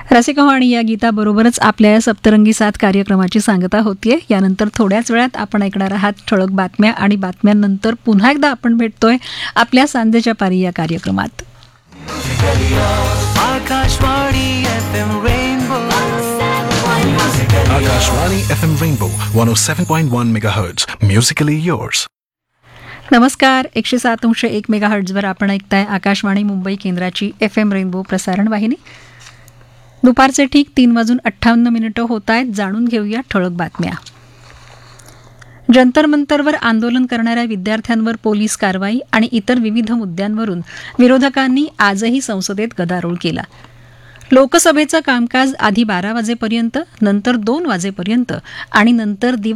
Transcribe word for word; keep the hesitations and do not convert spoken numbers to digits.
रसिका हो आणि या गीताबरोबरच आपल्या या सप्तरंगी साथ कार्यक्रमाची सांगता होतीये. यानंतर थोड्याच वेळात आपण ऐकणार आहात ठळक बातम्या आणि बातम्यांनंतर पुन्हा एकदा आपण भेटतोय आपल्या सांजेच्या पारी या कार्यक्रमात. Akashvani F M rainbow Akashvani F M Rainbow one oh seven point one megahertz. Musically yours. नमस्कार. एकशे सात अंश एक मेगा हर्ट्झवर आपण ऐकताय आकाशवाणी मुंबई केंद्राची एफ एम रेनबो प्रसारण वाहिनी. दुपारचे ठीक तीन वाजून अठ्ठावन्न मिनिटं होत आहेत. जाणून घेऊया ठळक बातम्या. जंतर मंतरवर आंदोलन करणाऱ्या विद्यार्थ्यांवर पोलीस कारवाई आणि इतर विविध मुद्द्यांवरून विरोधकांनी आजही संसदेत गदारोळ केला. लोकसभेचं कामकाज आधी बारा वाजेपर्यंत, नंतर दोन वाजेपर्यंत आणि नंतर दिवस